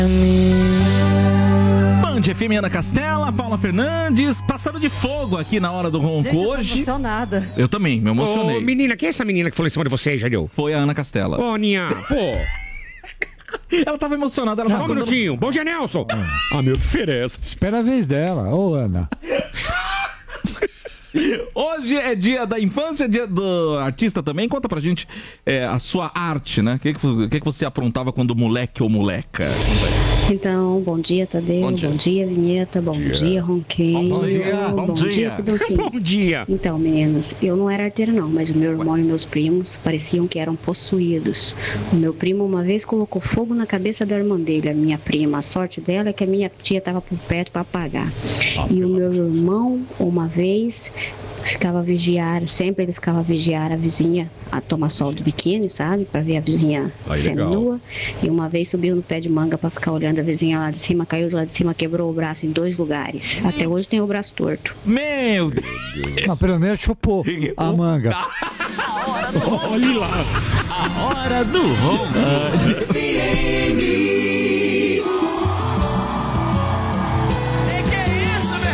Band FM, Ana Castela, Paula Fernandes, passando de fogo aqui na hora do ronco. Gente, eu tô hoje. emocionada. Eu também, me emocionei. Ô, menina, quem é essa menina que falou em cima de você, Jadeu? Foi a Ana Castela. Ô, Ninha, pô. Ela tava emocionada. Ela Só um tava minutinho. Bom dia, Nelson. Ah, meu, que diferença. Espera a vez dela. Ô, Ana. Hoje é dia da infância, dia do artista também. Conta pra gente a sua arte, né? O que você aprontava quando moleque ou moleca? Conta aí. Então, bom dia, Tadeu. Bom dia, Vinheta. Bom dia, Ronquinho. Bom dia. Bom dia, Pidoncinho. Bom dia. Então, meninos, eu não era arteira não, mas o meu irmão e meus primos pareciam que eram possuídos. O meu primo uma vez colocou fogo na cabeça da irmã dele, a minha prima. A sorte dela é que a minha tia estava por perto para apagar. E o meu irmão, uma vez, sempre ele ficava a vigiar a vizinha a tomar sol de biquíni, sabe? Pra ver a vizinha semi-nua. E uma vez subiu no pé de manga pra ficar olhando a vizinha lá de cima, caiu de lá de cima, quebrou o braço em 2 lugares. Até hoje tem o braço torto. Meu Deus! Mas pelo menos chupou a manga. Olha lá. A hora do ronco.